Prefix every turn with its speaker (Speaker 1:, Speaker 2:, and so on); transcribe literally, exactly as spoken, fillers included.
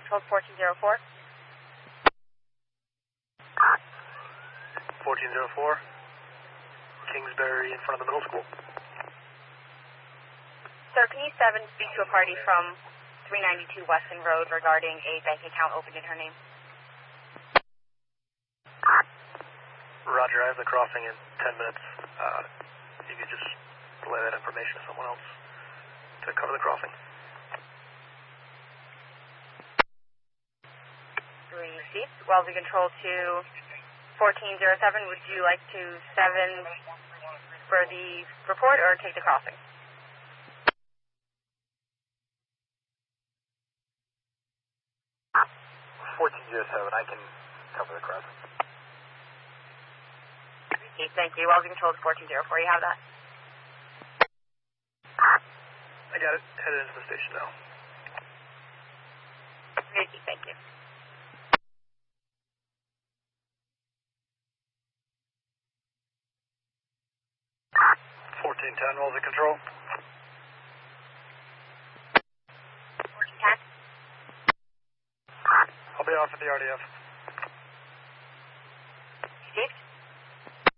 Speaker 1: Control fourteen oh four.
Speaker 2: fourteen oh four, Kingsbury in front of the middle school.
Speaker 1: Sir, can you seven speak to a party from three ninety-two Weston Road regarding a bank account opened in her name?
Speaker 2: Roger, I have the crossing in ten minutes. Uh, you could just relay that information to someone else to cover the crossing.
Speaker 1: Received. Wellesley Control to fourteen oh seven, would you like to seven for the report or take the crossing?
Speaker 2: fourteen oh seven, I can cover the crossing.
Speaker 1: Thank you. Wellesley Control to fourteen oh four, you have that?
Speaker 2: I got it. Headed into the station now.
Speaker 1: Thank you.
Speaker 2: fourteen ten, Wellesley Control.
Speaker 1: fourteen ten.
Speaker 2: I'll be off at the R D F.